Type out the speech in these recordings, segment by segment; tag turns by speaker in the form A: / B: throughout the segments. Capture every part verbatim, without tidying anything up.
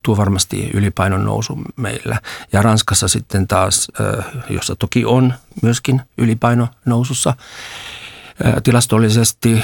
A: tapahtuu varmasti ylipainon nousu meillä. Ja Ranskassa sitten taas, jossa toki on myöskin ylipaino nousussa, tilastollisesti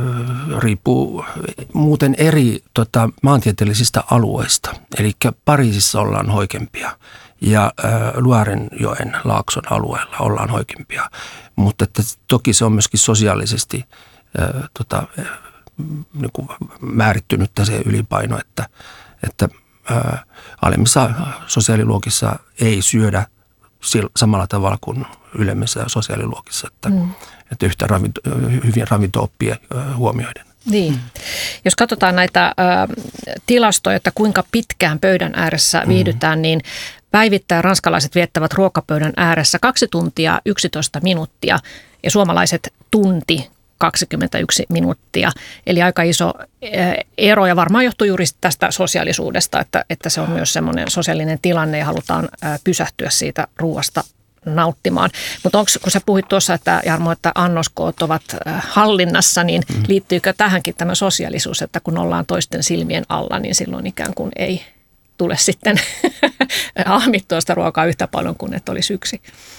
A: riippuu muuten eri tota, maantieteellisistä alueista. Eli Pariisissa ollaan hoikempia ja Luarenjoen laakson alueella ollaan hoikempia. Mutta että toki se on myöskin sosiaalisesti tota, niin kuin määrittynyttä se ylipaino, että, että ää, alemmissa sosiaaliluokissa ei syödä samalla tavalla kuin ylemmissä sosiaaliluokissa, että, mm. että yhtä ravinto, hyvin ravinto-oppia huomioiden.
B: Niin. Jos katsotaan näitä ä, tilastoja, että kuinka pitkään pöydän ääressä viihdytään, mm. niin päivittäin ranskalaiset viettävät ruokapöydän ääressä kaksi tuntia yksitoista minuuttia ja suomalaiset tunti kaksikymmentäyksi minuuttia. Eli aika iso ero ja varmaan johtuu juuri tästä sosiaalisuudesta, että, että se on myös semmoinen sosiaalinen tilanne ja halutaan pysähtyä siitä ruoasta nauttimaan. Mutta onko, kun sä puhuit tuossa, että Jarmo, että annoskoot ovat hallinnassa, niin mm. liittyykö tähänkin tämä sosiaalisuus, että kun ollaan toisten silmien alla, niin silloin ikään kuin ei tule sitten ahmittua sitä ruokaa yhtä paljon kuin että olisi yksi?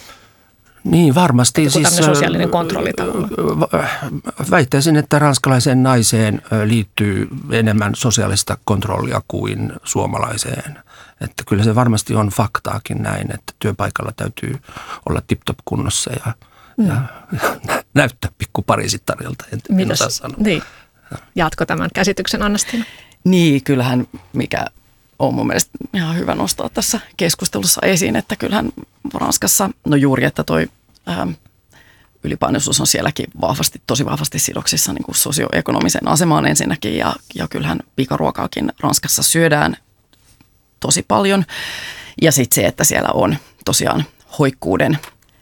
A: Niin, varmasti.
B: Joku
A: siis,
B: sosiaalinen kontrolli tavallaan.
A: Väittäisin, että ranskalaiseen naiseen liittyy enemmän sosiaalista kontrollia kuin suomalaiseen. Että kyllä se varmasti on faktaakin näin, että työpaikalla täytyy olla tip-top kunnossa ja, mm. ja, ja näyttää pikku Pariisittarilta.
B: Mitäs? Niin. Jatko tämän käsityksen, Anna-Stiina?
C: Niin, kyllähän mikä on mun mielestä ihan hyvä nostaa tässä keskustelussa esiin, että kyllähän Ranskassa, no juuri, että toi ää, ylipainoisuus on sielläkin vahvasti, tosi vahvasti sidoksissa niin kuin sosioekonomiseen asemaan ensinnäkin ja, ja kyllähän pikaruokaakin Ranskassa syödään tosi paljon ja sitten se, että siellä on tosiaan hoikkuuden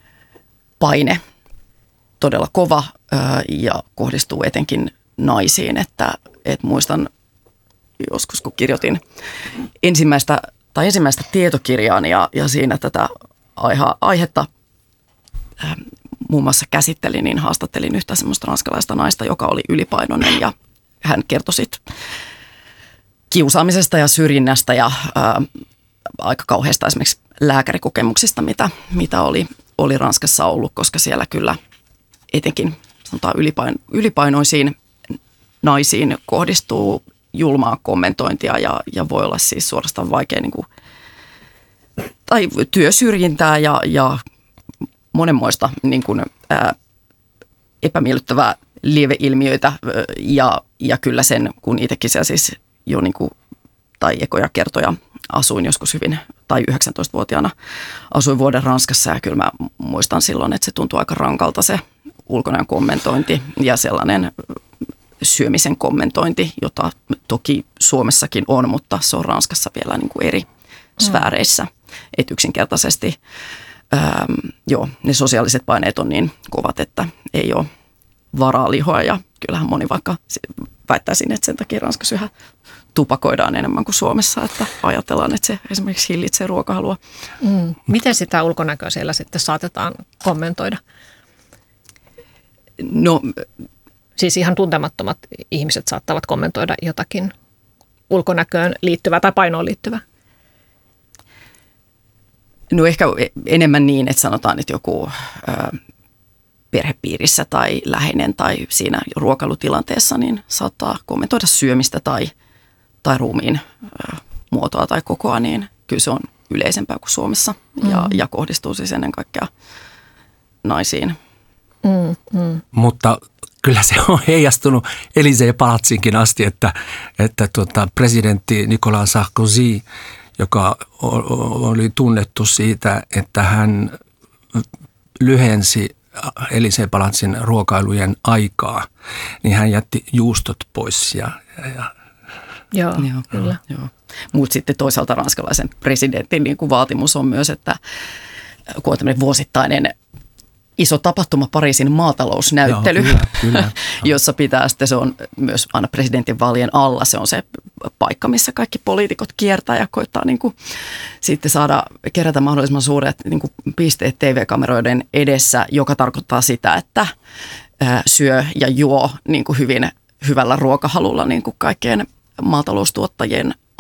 C: paine todella kova ää, ja kohdistuu etenkin naisiin, että et muistan joskus, kun kirjoitin ensimmäistä, tai ensimmäistä tietokirjaani ja, ja siinä tätä aihe, aihetta äh, muun muassa käsittelin, niin haastattelin yhtä semmoista ranskalaista naista, joka oli ylipainoinen ja hän kertoi sit kiusaamisesta ja syrjinnästä ja äh, aika kauheasta esimerkiksi lääkärikokemuksista, mitä, mitä oli, oli Ranskassa ollut, koska siellä kyllä etenkin sanotaan ylipaino, ylipainoisiin naisiin kohdistuu julmaa kommentointia ja, ja voi olla siis suorastaan vaikea niin kuin, tai työsyrjintää ja, ja monenmoista niin kuin, ää, epämiellyttävää lieveilmiöitä ja, ja kyllä sen, kun itsekin siellä siis jo niin kuin, tai ekoja kertoja asuin joskus hyvin, tai yhdeksäntoistavuotiaana asuin vuoden Ranskassa ja kyllä mä muistan silloin, että se tuntui aika rankalta se ulkonäön kommentointi ja sellainen syömisen kommentointi, jota toki Suomessakin on, mutta se on Ranskassa vielä niin kuin eri sfääreissä. Mm. Että yksinkertaisesti ähm, joo, ne sosiaaliset paineet on niin kovat, että ei ole varaa lihoa ja kyllähän moni vaikka väittäisin, että sen takia Ranskassa yhä tupakoidaan enemmän kuin Suomessa, että ajatellaan, että se esimerkiksi hillitsee ruokahalua.
B: Mm. Miten sitä ulkonäköä siellä sitten saatetaan kommentoida?
C: No,
B: siis ihan tuntemattomat ihmiset saattavat kommentoida jotakin ulkonäköön liittyvää tai painoon liittyvää.
C: No ehkä enemmän niin, että sanotaan, että joku ö, perhepiirissä tai läheinen tai siinä ruokailutilanteessa niin saattaa kommentoida syömistä tai, tai ruumiin ö, muotoa tai kokoa, niin kyllä se on yleisempää kuin Suomessa ja, mm-hmm. ja kohdistuu siis ennen kaikkea naisiin.
B: Mm, mm.
A: Mutta kyllä se on heijastunut Élysée-palatsinkin asti, että, että tuota, presidentti Nicolas Sarkozy, joka oli tunnettu siitä, että hän lyhensi Élysée-palatsin ruokailujen aikaa, niin hän jätti juustot pois. Ja, ja
B: Joo, joo, kyllä.
C: Joo. Mutta sitten toisaalta ranskalaisen presidentin niin kuin vaatimus on myös, että kun on tämmöinen vuosittainen iso tapahtuma Pariisin maatalousnäyttely,
A: Joo, kyllä, kyllä.
C: jossa pitää sitten, se on myös aina presidentin vaalien alla, se on se paikka, missä kaikki poliitikot kiertää ja koittaa niin kuin sitten saada kerätä mahdollisimman suuret niin kuin pisteet T V-kameroiden edessä, joka tarkoittaa sitä, että syö ja juo niin kuin hyvin hyvällä ruokahalulla niin kuin kaikkien maataloustuottajien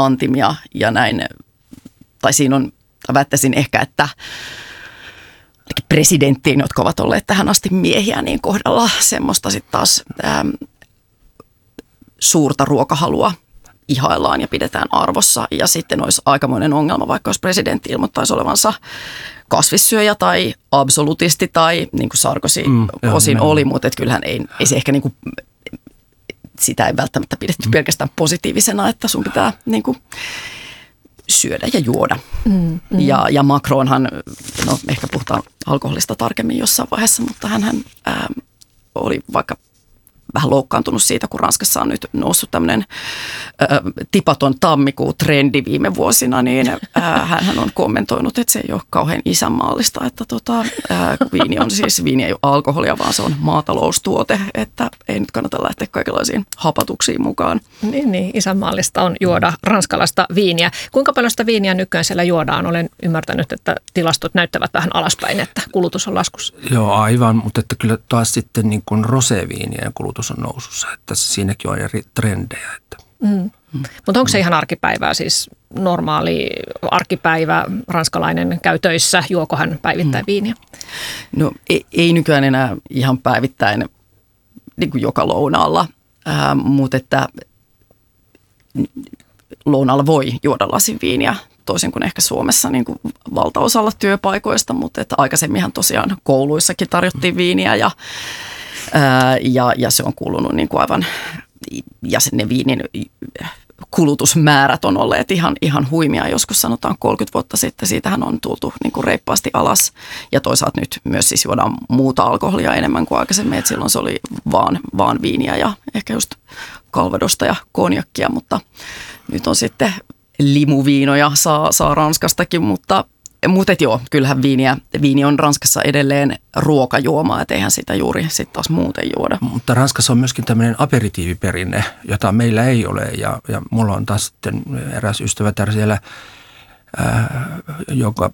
C: antimia ja näin, tai siinä on, väittäisin ehkä, että presidenttiin, jotka ovat olleet tähän asti miehiä, niin kohdalla semmoista sitten taas ähm, suurta ruokahalua ihaillaan ja pidetään arvossa. Ja sitten olisi aikamoinen ongelma, vaikka jos presidentti ilmoittaisi olevansa kasvissyöjä tai absolutisti tai niin kuin Sarkozy mm, osin joo, oli, mutta et kyllähän ei, ei se ehkä niin kuin, sitä ei välttämättä pidetty mm. pelkästään positiivisena, että sun pitää niin kuin syödä ja juoda. Mm, mm. Ja, ja Macronhan, no ehkä puhutaan alkoholista tarkemmin jossain vaiheessa, mutta hänhän ää, oli vaikka vähän loukkaantunut siitä, kun Ranskassa on nyt noussut tämmöinen ää, tipaton tammikuun trendi viime vuosina, niin ää, hänhän on kommentoinut, että se ei ole kauhean isänmaallista, että tota, ää, viini on siis, viini ei ole alkoholia, vaan se on maataloustuote, että ei nyt kannata lähteä kaikenlaisiin hapatuksiin mukaan.
B: Niin, niin, isänmaallista on juoda ranskalaista viiniä. Kuinka paljon sitä viiniä nykyään siellä juodaan? Olen ymmärtänyt, että tilastot näyttävät vähän alaspäin, että kulutus on laskussa.
A: Joo, aivan, mutta että kyllä taas sitten niin kuin roséviinien kulutus on nousussa, että siinäkin on eri trendejä. Että.
B: Mm. Mm. Mutta onko se ihan arkipäivää, siis normaali arkipäivä, ranskalainen käy töissä, juoko hän päivittäin mm. viiniä?
C: No ei, ei nykyään enää ihan päivittäin niin kuin joka lounaalla, äh, mutta että lounaalla voi juoda lasin viiniä, toisin kuin ehkä Suomessa niin kuin valtaosalla työpaikoista, mutta että aikaisemminhan tosiaan kouluissakin tarjottiin viiniä ja Ää, ja, ja se on kuulunut niin kuin aivan, ja ne viinin kulutusmäärät on olleet ihan, ihan huimia, joskus sanotaan kolmekymmentä vuotta sitten, siitähän on tultu niin kuin reippaasti alas, ja toisaalta nyt myös siis juodaan muuta alkoholia enemmän kuin aikaisemmin, että silloin se oli vaan, vaan viiniä ja ehkä just kalvadosta ja konjakkia, mutta nyt on sitten limuviinoja saa, saa Ranskastakin, mutta Mutta joo, kyllähän viiniä, viini on Ranskassa edelleen ruokajuoma, et eihän sitä juuri sitten taas muuten juoda.
A: Mutta Ranskassa on myöskin tämmöinen aperitiiviperinne, jota meillä ei ole. Ja, ja mulla on taas sitten eräs ystävätär siellä, ää, joka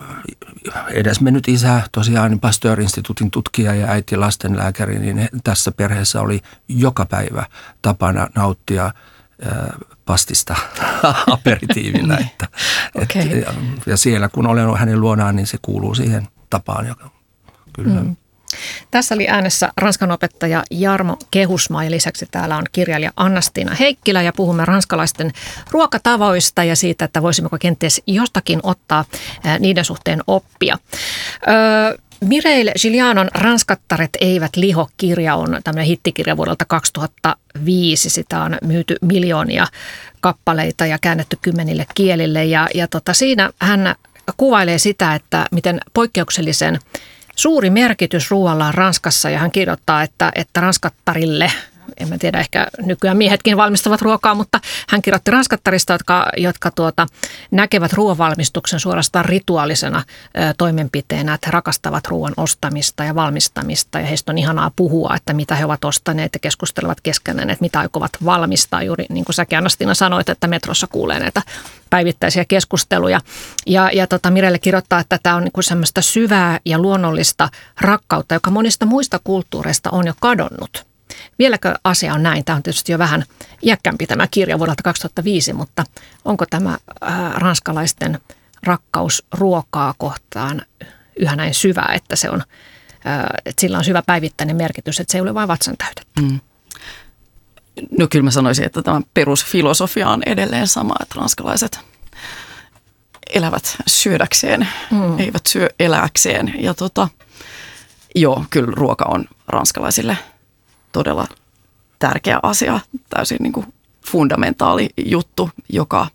A: edesmennyt isä, tosiaan Pasteur-instituutin tutkija ja äiti lastenlääkäri, niin tässä perheessä oli joka päivä tapana nauttia pastista aperitiivillä. Että, okay. et, ja, ja siellä kun olen hänen luonaan, niin se kuuluu siihen tapaan. Joka, kyllä. Mm.
B: Tässä oli äänessä ranskan opettaja Jarmo Kehusmaa ja lisäksi täällä on kirjailija Anna-Stiina Heikkilä ja puhumme ranskalaisten ruokatavoista ja siitä, että voisimmeko kenties jostakin ottaa niiden suhteen oppia. Öö, Mireille Gillianon Ranskattaret eivät liho -kirja on tämmöinen hittikirja vuodelta kaksituhattaviisi. Sitä on myyty miljoonia kappaleita ja käännetty kymmenille kielille. Ja, ja tota, siinä hän kuvailee sitä, että miten poikkeuksellisen suuri merkitys ruoalla on Ranskassa. Ja hän kirjoittaa, että, että ranskattarille, en mä tiedä, ehkä nykyään miehetkin valmistavat ruokaa, mutta hän kirjoitti ranskattarista, jotka, jotka tuota, näkevät ruoanvalmistuksen suorastaan rituaalisena ö, toimenpiteenä, että he rakastavat ruoan ostamista ja valmistamista ja heistä on ihanaa puhua, että mitä he ovat ostaneet ja keskustelevat keskenään, että mitä aikovat valmistaa. Juuri niin kuin säkin Anna-Stiina sanoit, että metrossa kuulee näitä päivittäisiä keskusteluja. Ja, ja tota, Mirelle kirjoittaa, että tämä on niin kuin semmoista syvää ja luonnollista rakkautta, joka monista muista kulttuureista on jo kadonnut. Vieläkö asia on näin? Tämä on tietysti jo vähän iäkkämpi tämä kirja vuodelta kaksituhattaviisi, mutta onko tämä ää, ranskalaisten rakkaus ruokaa kohtaan yhä näin syvää, että, se on, ää, että sillä on syvä päivittäinen merkitys, että se ei ole vain vatsan täytettä? Mm.
C: No kyllä mä sanoisin, että tämä perusfilosofia on edelleen sama, että ranskalaiset elävät syödäkseen, mm. eivät syö elääkseen. Ja tota, joo, kyllä ruoka on ranskalaisille todella tärkeä asia, täysin niin kuin fundamentaali juttu, joka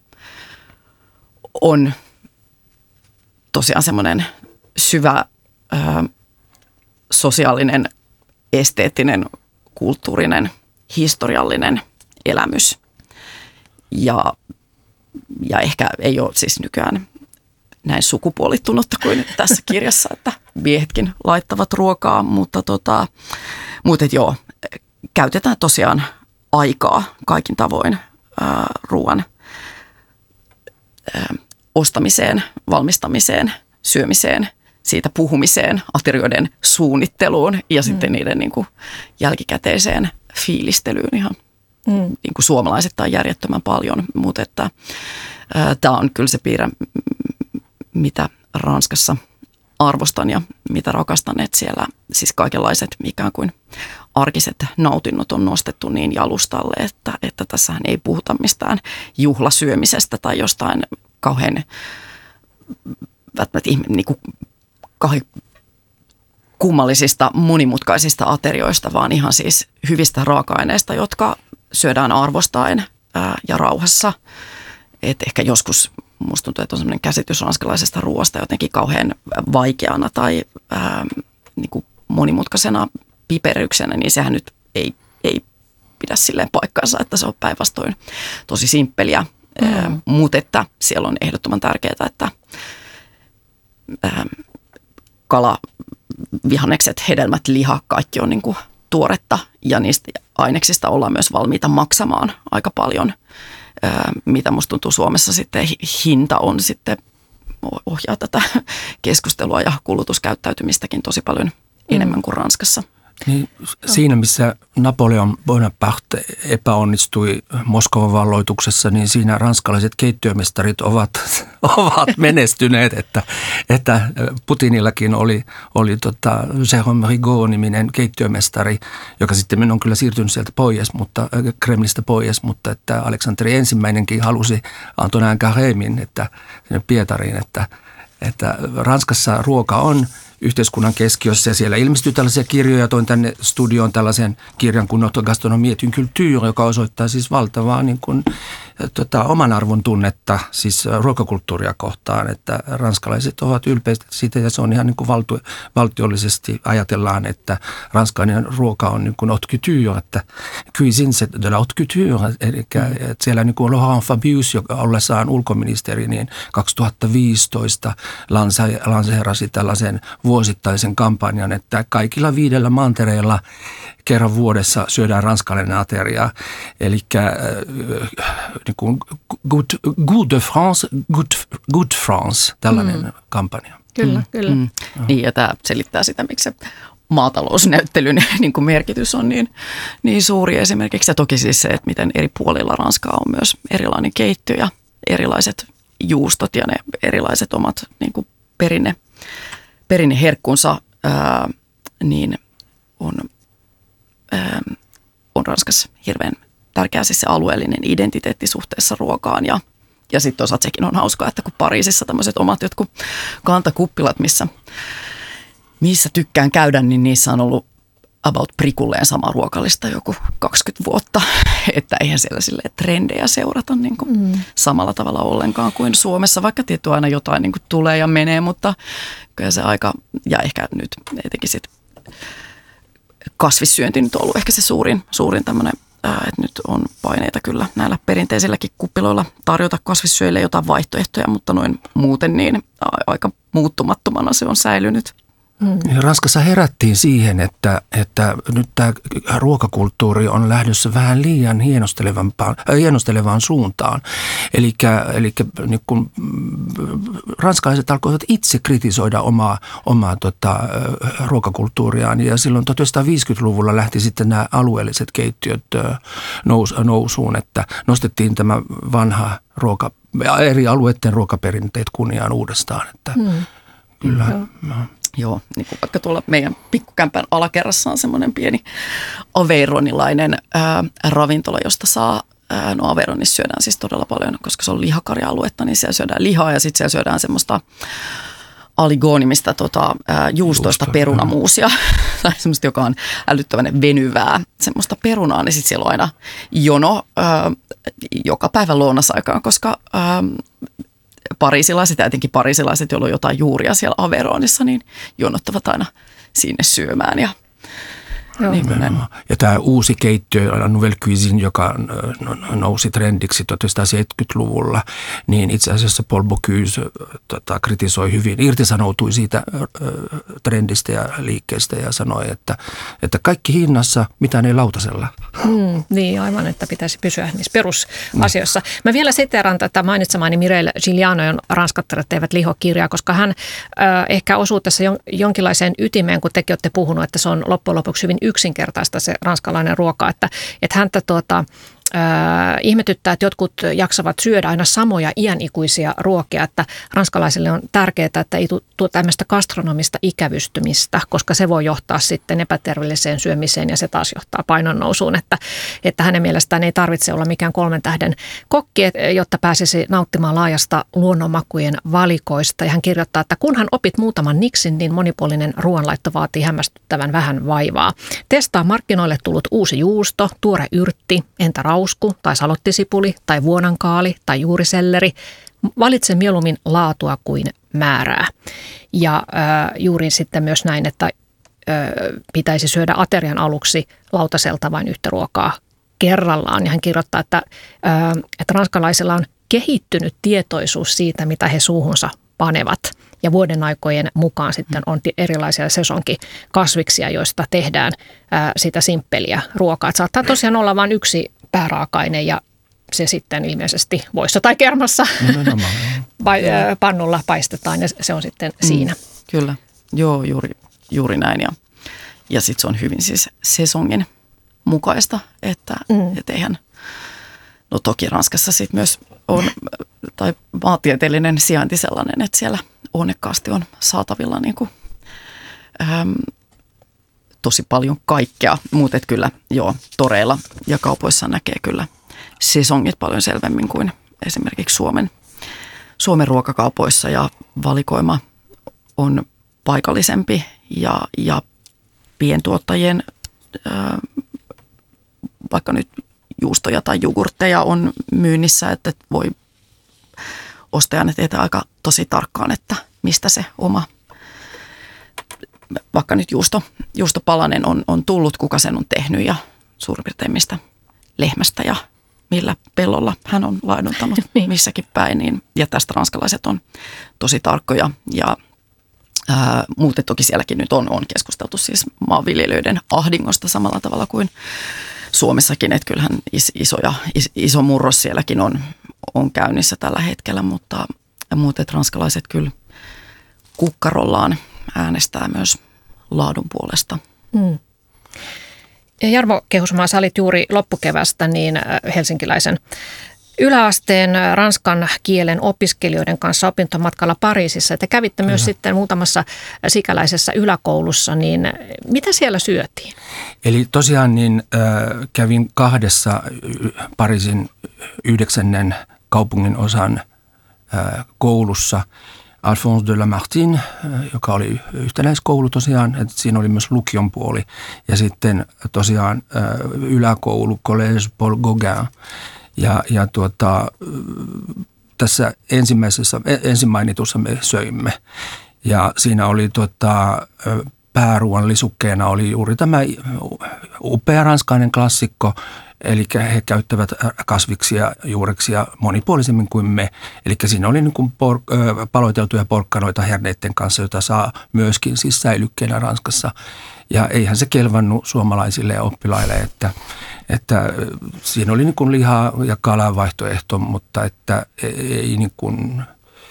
C: on tosiaan semmoinen syvä ö, sosiaalinen, esteettinen, kulttuurinen, historiallinen elämys. Ja, ja ehkä ei ole siis nykyään näin sukupuolittunutta kuin tässä kirjassa, että miehetkin laittavat ruokaa, mutta tota, mutta joo, käytetään tosiaan aikaa kaikin tavoin ää, ruoan ää, ostamiseen, valmistamiseen, syömiseen, siitä puhumiseen, aterioiden suunnitteluun ja mm. sitten niiden niin kuin jälkikäteiseen fiilistelyyn ihan mm. niin kuin suomalaisittain järjettömän paljon, mutta että tämä on kyllä se piirre, mitä Ranskassa arvostan ja mitä rakastan, että siellä siis kaikenlaiset ikään kuin arkiset nautinnot on nostettu niin jalustalle, että, että tässähän ei puhuta mistään juhlasyömisestä tai jostain kauhean välttämättä niin kuin kauhean kummallisista monimutkaisista aterioista, vaan ihan siis hyvistä raaka-aineista, jotka syödään arvostaen ää, ja rauhassa. Et ehkä joskus musta tuntuu, että on sellainen käsitys ranskalaisesta ruoasta jotenkin kauhean vaikeana tai ää, niin kuin monimutkaisena piperyksenä, niin sehän nyt ei, ei pidä silleen paikkaansa, että se on päinvastoin tosi simppeliä. Mm. Ää, mutta että siellä on ehdottoman tärkeää, että ää, kala, vihannekset, hedelmät, liha, kaikki on niin kuin tuoretta ja niistä aineksista ollaan myös valmiita maksamaan aika paljon. Mitä musta tuntuu Suomessa sitten hinta on sitten ohjaa tätä keskustelua ja kulutuskäyttäytymistäkin tosi paljon enemmän kuin Ranskassa.
A: Niin, siinä, missä Napoleon Bonaparte epäonnistui Moskovan valloituksessa, niin siinä ranskalaiset keittiömestarit ovat, ovat menestyneet, että, että Putinillakin oli, oli tota Jérôme Rigaud-niminen keittiömestari, joka sitten on kyllä siirtynyt sieltä pois, mutta Kremlistä pois, mutta että Aleksanteri ensimmäinenkin halusi Antonin Carêmin, että sinne Pietariin, että, että Ranskassa ruoka on yhteiskunnan keskiössä ja siellä ilmestyy tällaisia kirjoja. Toin tänne studioon tällaisen kirjan kuin Notre Gastronomie et une culture, joka osoittaa siis valtavaa niin kuin, tota, oman arvon tunnetta siis ruokakulttuuria kohtaan, että ranskalaiset ovat ylpeitä siitä ja se on ihan niin kuin valtu, valtiollisesti ajatellaan, että ranskalainen ruoka on niin kuin haute couture, että cuisine c'est de la haute couture, eli mm. että siellä niin kuin Laurent Fabius, joka ollessaan ulkoministeri, niin kaksituhattaviisitoista lanseerasi tällaisen vuosittaisen kampanjan, että kaikilla viidellä mantereilla kerran vuodessa syödään ranskalainen ateria. Eli äh, niin good, good de France, good, good France, tällainen mm. kampanja.
B: Kyllä, mm. kyllä. Mm.
C: Niin, ja tämä selittää sitä, miksi se maatalousnäyttelyn niin kuin merkitys on niin, niin suuri esimerkiksi. Ja toki siis se, että miten eri puolilla Ranskaa on myös erilainen keittiö ja erilaiset juustot ja ne erilaiset omat niin kuin perinne perinneherkkunsa, ää, niin on, ää, on Ranskassa hirveän tärkeä siis se alueellinen identiteetti suhteessa ruokaan. Ja, ja sitten toisaalta sekin on hauskaa, että kun Pariisissa tämmöiset omat jotkut kantakuppilat, missä, missä tykkään käydä, niin niissä on ollut about prikulleen sama ruokalista joku kaksikymmentä vuotta. Että eihän siellä silleen trendejä seurata niin kuin mm. samalla tavalla ollenkaan kuin Suomessa, vaikka tietty aina jotain niin kuin tulee ja menee, mutta kyllä se aika, ja ehkä nyt etenkin sit kasvissyönti nyt on ollut ehkä se suurin, suurin tämmöinen, että nyt on paineita kyllä näillä perinteisilläkin kuppiloilla tarjota kasvissyöjille jotain vaihtoehtoja, mutta noin muuten niin aika muuttumattomana se on säilynyt.
A: Mm. Ranskassa herättiin siihen, että, että nyt tämä ruokakulttuuri on lähdössä vähän liian hienostelevaan suuntaan. Eli, eli niin kun ranskalaiset alkoivat itse kritisoida omaa, omaa tota, ruokakulttuuriaan ja silloin tuhatyhdeksänsataaviisikymmentäluvulla lähti sitten nämä alueelliset keittiöt nous, nousuun, että nostettiin tämä vanha ruoka, eri alueiden ruokaperinteet kunniaan uudestaan. Että mm. Kyllä. Mm.
C: Joo, niin kuin vaikka tuolla meidän pikkukämpän alakerrassa on semmoinen pieni aveironilainen ää, ravintola, josta saa, ää, no Aveyronissa syödään siis todella paljon, koska se on lihakarja-aluetta, niin siellä syödään lihaa ja sitten siellä syödään semmoista aligoonimista tota, ää, juustoista Juusto, perunamuusia, tai semmoista, joka on älyttävän venyvää semmoista perunaa, niin sitten siellä on aina jono ää, joka päivä lounasaikaan, koska ää, pariisilaiset ja etenkin pariisilaiset, joilla on jotain juuria siellä Aveyronissa, niin jonottavat aina sinne syömään. Ja, niin
A: ja tämä uusi keittiö, La Nouvelle Cuisine, joka nousi trendiksi tuhatyhdeksänsataaseitsemänkymmentäluvulla, niin itse asiassa Paul Bocuse tota, kritisoi hyvin, irtisanoutui siitä trendistä ja liikkeestä ja sanoi, että, että kaikki hinnassa, mitään ei lautasella.
B: Mm, niin, aivan, että pitäisi pysyä niissä perusasioissa. Mm. Mä vielä siteeran tätä mainitsemaani Mireille Gillianojen Ranskattajat eivät liho -kirjaa, koska hän äh, ehkä osuu tässä jon, jonkinlaiseen ytimeen, kun tekin olette puhunut, että se on loppujen lopuksi hyvin yksinkertaista se ranskalainen ruoka, että, että häntä tuota, Äh, ihmetyttää, että jotkut jaksavat syödä aina samoja iänikuisia ruokia, että ranskalaisille on tärkeää, että ei tule tämmöistä gastronomista ikävystymistä, koska se voi johtaa sitten epäterveelliseen syömiseen ja se taas johtaa painonnousuun, että, että hänen mielestään ei tarvitse olla mikään kolmen tähden kokki, jotta pääsisi nauttimaan laajasta luonnonmakujen valikoista. Ja hän kirjoittaa, että kun hän opit muutaman niksin, niin monipuolinen ruoanlaitto vaatii hämmästyttävän vähän vaivaa. Testaa markkinoille tullut uusi juusto, tuore yrtti, entä rauha, tai salottisipuli, tai vuonankaali, tai juuriselleri. Valitse mieluummin laatua kuin määrää. Ja äh, juuri sitten myös näin, että äh, pitäisi syödä aterian aluksi lautaselta vain yhtä ruokaa kerrallaan. Ja hän kirjoittaa, että, äh, että ranskalaisilla on kehittynyt tietoisuus siitä, mitä he suuhunsa panevat. Ja vuoden aikojen mukaan sitten on erilaisia sesonkikasviksia, joista tehdään ää, sitä simppeliä ruokaa. Et saattaa tosiaan olla vain yksi pääraaka-aine ja se sitten ilmeisesti voissa tai kermassa vai, ää, pannulla paistetaan ja se on sitten mm, siinä.
C: Kyllä, joo juuri, juuri näin ja, ja sitten se on hyvin siis sesongin mukaista, että mm. et eihän, no toki Ranskassa sitten myös on, tai maantieteellinen sijainti sellainen, että siellä onnekkaasti on saatavilla niin kuin, äm, tosi paljon kaikkea, mutta kyllä joo, toreilla ja kaupoissa näkee kyllä sesongit paljon selvemmin kuin esimerkiksi Suomen, Suomen ruokakaupoissa ja valikoima on paikallisempi ja, ja pientuottajien ää, vaikka nyt juustoja tai jogurtteja on myynnissä, että voi ostajan tietää aika tosi tarkkaan, että mistä se oma, vaikka nyt juusto, juustopalanen on, on tullut, kuka sen on tehnyt ja suurin piirtein mistä lehmästä ja millä pellolla hän on laiduntanut niin. missäkin päin. Niin, ja tästä ranskalaiset on tosi tarkkoja ja ää, muuten toki sielläkin nyt on, on keskusteltu siis maanviljelijöiden ahdingosta samalla tavalla kuin Suomessakin, että kyllähän iso, ja, iso murros sielläkin on, on käynnissä tällä hetkellä, mutta muuten ranskalaiset kyllä kukkarollaan äänestää myös laadun puolesta. Mm.
B: Ja Jarmo Kehusmaa, sä olit juuri loppukevästä niin helsinkiläisen yläasteen ranskan kielen opiskelijoiden kanssa opintomatkalla Pariisissa. Te kävitte myös Kyllä. sitten muutamassa sikäläisessä yläkoulussa, niin mitä siellä syötiin?
A: Eli tosiaan niin äh, kävin kahdessa Pariisin yhdeksännen kaupungin osan äh, koulussa. Alphonse de Lamartine, joka oli yhtenäiskoulu tosiaan, että siinä oli myös lukion puoli. Ja sitten tosiaan äh, yläkoulu Collège Paul Gauguin. Ja, ja tuota, tässä ensimmäisessä, ensin mainitussa me söimme ja siinä oli tuota, pääruoan lisukkeena oli juuri tämä upea ranskainen klassikko, eli he käyttävät kasviksia, juureksia monipuolisemmin kuin me. Eli siinä oli niin kuin por, paloiteltuja porkkanoita herneiden kanssa, jota saa myöskin siis säilykkeenä Ranskassa. Ja eihän se kelvannut suomalaisille ja oppilaille, että, että siinä oli niin kuin lihaa ja kalaa vaihtoehto, mutta että ei, niin kuin,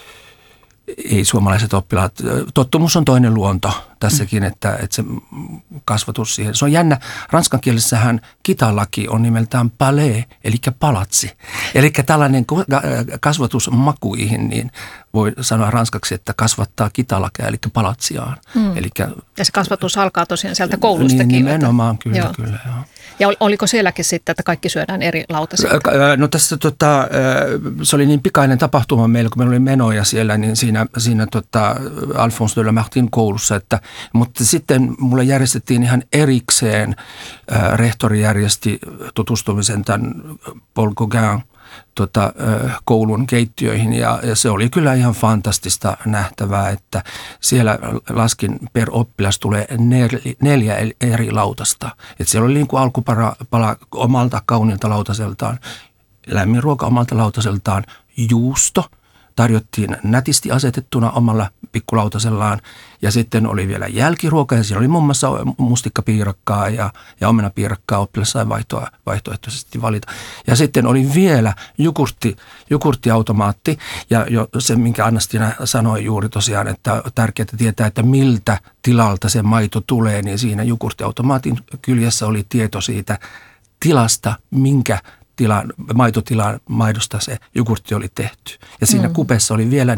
A: ei suomalaiset oppilaat. Tottumus on toinen luonto tässäkin, että, että se kasvatus siihen. Se on jännä. Ranskan kielissähän kitalaki on nimeltään palais, eli palatsi. Eli tällainen kasvatus makuihin, niin voi sanoa ranskaksi, että kasvattaa kitalakia, eli palatsiaan. Mm. Elikkä,
B: ja se kasvatus alkaa tosiaan sieltä koulustakin.
A: Niin, nimenomaan, kyllä, joo. kyllä. Joo.
B: Ja oliko sielläkin sitten, että kaikki syödään eri lautasilla?
A: No tässä tota, se oli niin pikainen tapahtuma meillä, kun meillä oli menoja siellä, niin siinä, siinä tota Alphonse de Lamartine koulussa, että, mutta sitten mulle järjestettiin ihan erikseen, äh, rehtori järjesti tutustumisen tämän Paul Gauguin tota, koulun keittiöihin ja, ja se oli kyllä ihan fantastista nähtävää, että siellä laskin per oppilas tulee neljä, neljä eri lautasta. Että siellä oli niin kuin alkupala pala omalta kauniilta lautaseltaan, lämmin ruoka omalta lautaseltaan, juusto, tarjottiin nätisti asetettuna omalla pikkulautasellaan. Ja sitten oli vielä jälkiruoka ja siinä oli muun muassa mustikkapiirakkaa ja, ja omenapiirakkaa. Oppilas sai vaihtoa, vaihtoehtoisesti valita. Ja sitten oli vielä jogurtti, jogurttiautomaatti ja jo se, minkä Anna-Stina sanoi juuri tosiaan, että on tärkeää tietää, että miltä tilalta se maito tulee, niin siinä jogurttiautomaatin kyljessä oli tieto siitä tilasta, minkä tilan, maitotilan maidosta se jogurtti oli tehty. Ja siinä mm. kupessa oli vielä